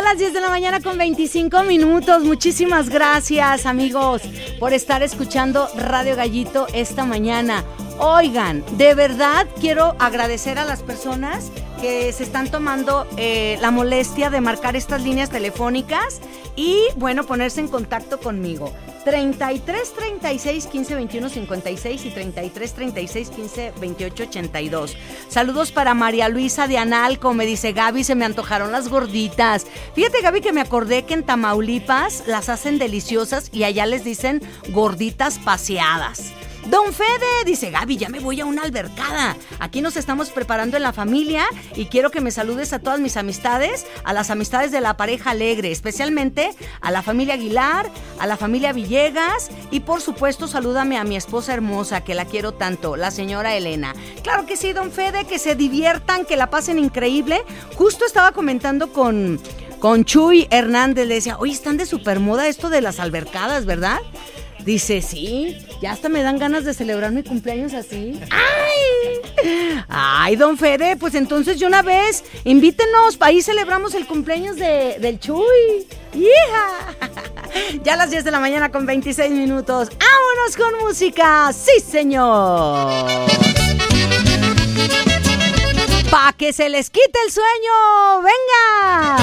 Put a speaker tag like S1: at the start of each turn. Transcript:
S1: las 10 de la mañana con 25 minutos. Muchísimas gracias, amigos, por estar escuchando Radio Gallito esta mañana. Oigan, de verdad quiero agradecer a las personas que se están tomando la molestia de marcar estas líneas telefónicas y, bueno, ponerse en contacto conmigo. 33 36 15 21 56 y 33 36 15 28 82. Saludos para María Luisa de Analco. Me dice: Gaby, se me antojaron las gorditas. Fíjate, Gaby, que me acordé que en Tamaulipas las hacen deliciosas y allá les dicen gorditas paseadas. Don Fede dice: Gaby, ya me voy a una albercada. Aquí nos estamos preparando en la familia y quiero que me saludes a todas mis amistades, a las amistades de la pareja alegre, especialmente a la familia Aguilar, a la familia Villegas y por supuesto salúdame a mi esposa hermosa, que la quiero tanto, la señora Elena. Claro que sí, don Fede, que se diviertan, que la pasen increíble. Justo estaba comentando con Chuy Hernández, le decía: oye, están de supermoda esto de las albercadas, ¿verdad? Dice: sí, ya hasta me dan ganas de celebrar mi cumpleaños así. ¡Ay, don Fede! Pues entonces de una vez, invítenos, ahí celebramos el cumpleaños del Chuy. ¡Hija! Ya a las 10 de la mañana con 26 minutos. ¡Vámonos con música! ¡Sí, señor! ¡Pa' que se les quite el sueño! ¡Venga!